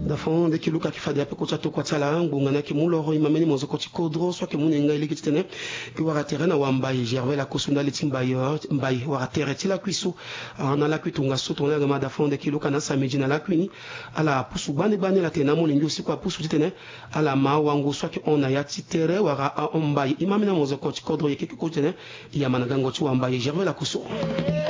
da fond de kiluka kifadi ape kocha to kwatala ngunga na kimulo ro imameni mozo kochi kodro so ke munenga ile kitene i wara terena wa mbaye gervais la kusunda litimba yo mbaye wara tereti la kwisu na la kwitunga soto na gama da fond de kiluka na samedi na la kwini ala pusu bane la tena mulingi usi kwa pusu titene ala ma wangu so ke ona ya titere wara mbaye imameni mozo kochi kodro yeke kutene ya managango tu mbaye gervais la kusu